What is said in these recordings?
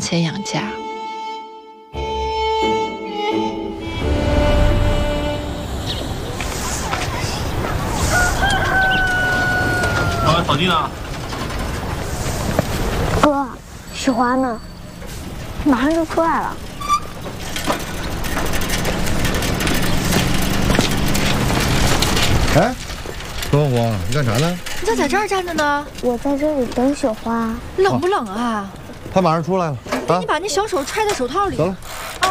钱养家。 扫地呢？ 哥，雪花呢？马上就出来了。 哎，东红，你干啥呢？ 你咋在这儿站着呢？ 我在这里等雪花。 冷不冷啊？ 他马上出来了。 赶紧把那小手揣在手套里。 走了。 啊。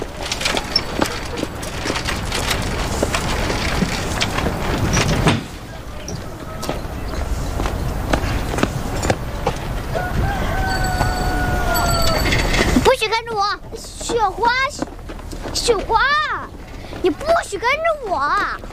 不许跟着我，雪花，雪花，你不许跟着我。